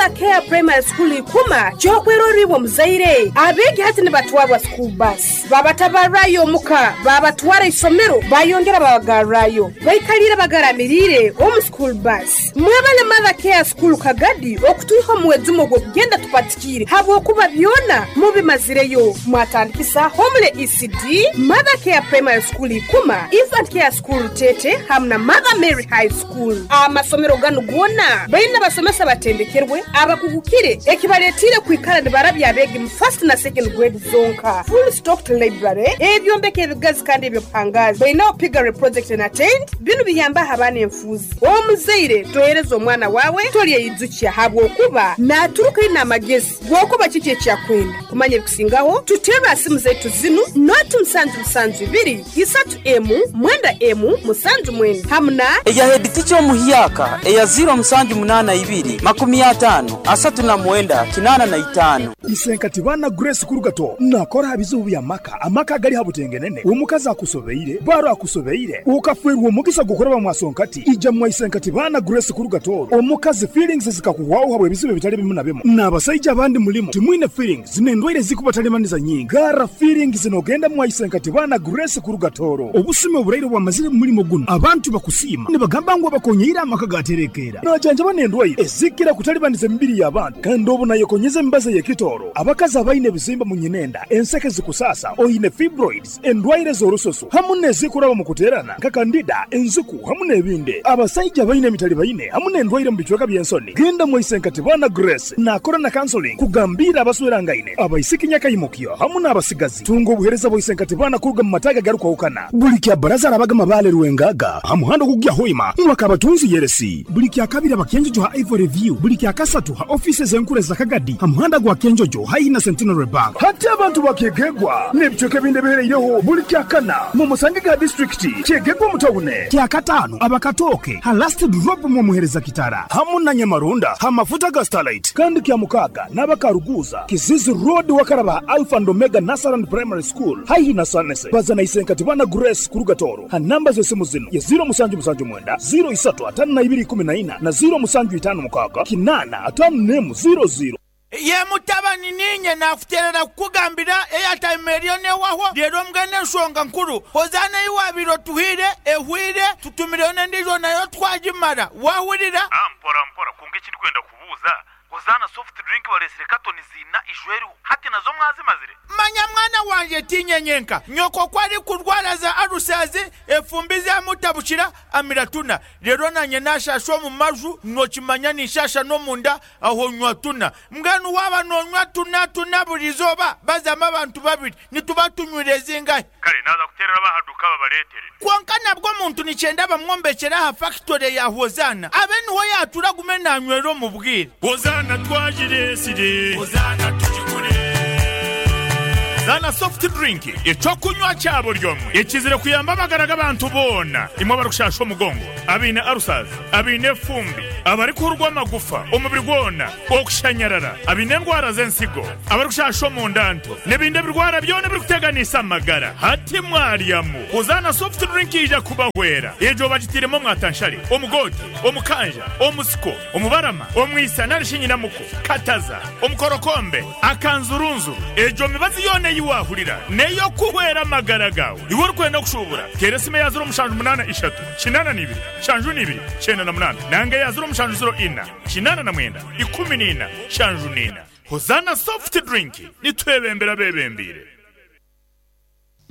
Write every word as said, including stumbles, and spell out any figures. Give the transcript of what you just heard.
Mother Care Primary School ikuma chokweroriwo muzaire abegi hati ne batwabwa school bus babatabarayo muka babatwara isomero bayongera babagarayo bayikalira bagaramirire omu school bus mwebale Mother Care School kagadi okutuiho mwezi mugo kugenda tupatikire habo kuba byona mubi mazireyo mwatandikisa homle E C D Mother Care Primary School ikuma Infant Care School tete hamna Mother Mary High School amasomero gano gona bayina basomesa batendekerwe abakugukire ekibaletire kwikala ne barabya abegi mu first na second grade zonka full stocked library ebyombeke ebigazi kandi ebyo pangazi bayina opigare project and attend bino biyamba abana enfuzi omuzeire toyerezo omwana wawe toliye yizukiya habwo kuba na turuka ina magezi gwokuba kiki ekyakwenda kumanye kusingaho tutera asimu zetu zinu not msanju msanju ibiri isatu emu mwenda emu musanju mwenda hamna eya head teacher muhiyaka eya zero msanju munana ibiri makumi atano asatu na mwenda kinana na itano isenkati bana Grace Kurugato nakora habizubu ya maka amaka gali habutengenene umukaza akusobeire baro akusobeire ukafwerwa mugisa gukora bamwasonkati ija mwa isenkati bana Grace Kurugato omukazi feelings zikakuwaho habwe bizibe bitali bimu na bimu nabasayija abandi mulimo timwine feelings nendwaire zikubatalемaniza nyingi gara feelings zinogenda mwa isenkati bana Grace Kurugatoro obusime oburairo bwa mazire mulimo guno abantu bakusima ne bagamba ngo bakonyira amaka gaterekera najanja banendwaire ezikira kutalibaniza mbiri y'abantu kandi obuna yekonyeze mbaza yekitoro abakaza abaine bizimba munyinenda enseke zikusasa oyine fibroids endwaire zorososo hamune zikuraba mukuterana kakandida enzuku hamune ebinde abasayija abaine mitali baine hamune endwaire mbichweka byensoni genda mwa isenkati bana Grace na corona counseling kugambira abaswera ngaine abaisikinya kayimukyo hamune abasigazi tungo buhereza bo isenkati bana kuruga mataga garuka ukana buliki abaraza abagama bale ruwengaga hamuhando kugya hoima mwaka abatunzi yeresi buliki akabira bakenjo ha Ivory Review buliki akasatu ha offices enkure za kagadi hamuhanda gwa kenjojo haina Centenary Bank hata abantu bakegegwa nebitoke binde bereireho buliki akana mu Musangiga district kegegwa mutawune kyakatano abakatoke ha last drop mu muhereza kitara hamuna Nyamarunda ha mafuta ga Starlight kandi kya mukaga nabakaruguza Kizizi Road wakaraba Alpha and Omega Nasaran Primary School haina sanese bazana isenkati bana Grace Kurugatoro ha namba zo simu zino ya zero musanju musanju mwenda zero isatu atanu na ibiri kumi na ina na zero musanju itanu mukaga kinana atanu nemu zero zero ye mutabani ninye nafuterera kugambira eyata milione waho rero mgane nshonga nkuru hozana iwabiro tuhire ehwire tutumirone ndizo nayo twajimara wahurira ampora mpora kunge kiri kwenda kubuza hozana soft drink balesire katoni zina ijweru hati nazo mwazi mazire manya mwana wanje tinyenyenka nyoko kwari kurwara za arusaze efumbize amutabushira amiratuna rero nanye nashasho mu maju nokimanya nishasha no munda aho nywatuna mganu waba no nywatuna tuna burizoba bazama abantu babiri nitubatunyureze ingahe kare naza kuterera bahaduka babaletere kwankana bwo muntu nicenda bamwombekera ha factory ya hozana abeni ho yatura gumena nywero mu bwire hozana twajire sire hozana tujikure Zana soft drink ico kunywa cyabo ryomwe ikizire kuyamba bagaraga abantu bona imwe barushasho mugongo abine arusaza abine fumbi abari kurwa magufa umubiri gwona okushanyarara abine ndwara zensigo abarushasho mu ndanto nebinde birwara byone biri kuteganisa amagara hati mwariyamu uzana soft drink ija kubahwera ejo bagitiremo mwatanshari omugodi omukanja omusiko omubarama omwisa narishinyina muko kataza omukorokombe akanzurunzu ejo mibazi yone yiwahurira neyo kuhwera magara gawe iwo rukwenda kushubura keresime yazuro mushanju munana ishatu kinana nibiri shanju nibiri cyenda na munana nange yazuro mushanju zero ina kinana na mwenda ikumi nina shanju nina hozana soft drink nitwebembera bebembire